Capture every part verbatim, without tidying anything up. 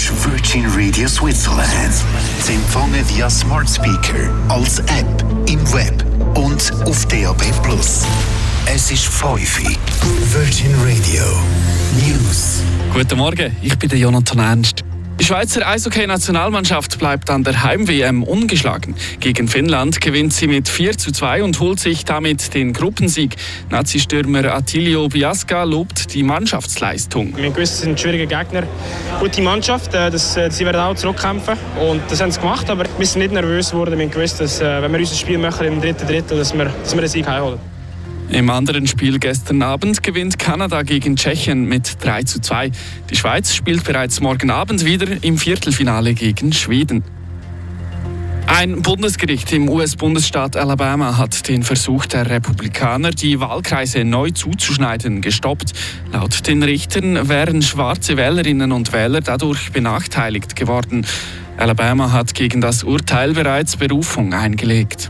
ist Virgin Radio Switzerland. Sie empfangen via Smart Speaker, als App, im Web und auf D A B plus. Es ist fünf Uhr. Virgin Radio News. Guten Morgen, ich bin der Jonathan Ernst. Die Schweizer Eishockey-Nationalmannschaft bleibt an der Heim-W M ungeschlagen. Gegen Finnland gewinnt sie mit vier zu zwei und holt sich damit den Gruppensieg. Nazi-Stürmer Attilio Biasca lobt die Mannschaftsleistung. Wir wissen, es sind schwierige Gegner, gute Mannschaft, das, sie werden auch zurückkämpfen und das haben sie gemacht, aber wir sind nicht nervös geworden. Wir wissen, dass wenn wir unser Spiel machen im dritten Drittel, dass wir, dass wir den Sieg heimholen. Im anderen Spiel gestern Abend gewinnt Kanada gegen Tschechien mit drei zu zwei. Die Schweiz spielt bereits morgen Abend wieder im Viertelfinale gegen Schweden. Ein Bundesgericht im U S-Bundesstaat Alabama hat den Versuch der Republikaner, die Wahlkreise neu zuzuschneiden, gestoppt. Laut den Richtern wären schwarze Wählerinnen und Wähler dadurch benachteiligt geworden. Alabama hat gegen das Urteil bereits Berufung eingelegt.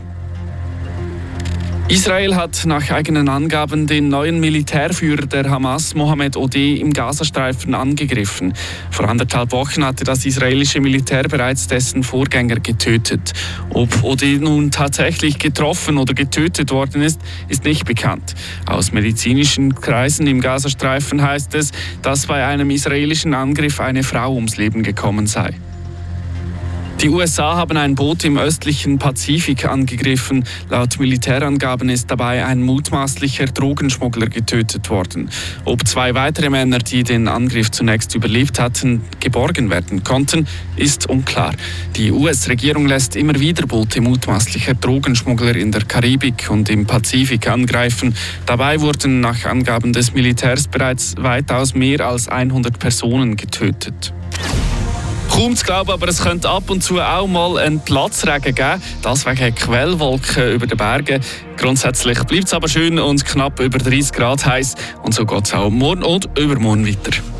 Israel hat nach eigenen Angaben den neuen Militärführer der Hamas, Mohammed Odeh, im Gazastreifen angegriffen. Vor anderthalb Wochen hatte das israelische Militär bereits dessen Vorgänger getötet. Ob Odeh nun tatsächlich getroffen oder getötet worden ist, ist nicht bekannt. Aus medizinischen Kreisen im Gazastreifen heißt es, dass bei einem israelischen Angriff eine Frau ums Leben gekommen sei. Die U S A haben ein Boot im östlichen Pazifik angegriffen. Laut Militärangaben ist dabei ein mutmaßlicher Drogenschmuggler getötet worden. Ob zwei weitere Männer, die den Angriff zunächst überlebt hatten, geborgen werden konnten, ist unklar. Die U S-Regierung lässt immer wieder Boote mutmaßlicher Drogenschmuggler in der Karibik und im Pazifik angreifen. Dabei wurden nach Angaben des Militärs bereits weitaus mehr als hundert Personen getötet. Kaum zu glauben, aber es könnte ab und zu auch mal einen Platzregen geben. Das wegen Quellwolken über den Bergen. Grundsätzlich bleibt es aber schön und knapp über dreißig Grad heiß. Und so geht es auch morgen und übermorgen weiter.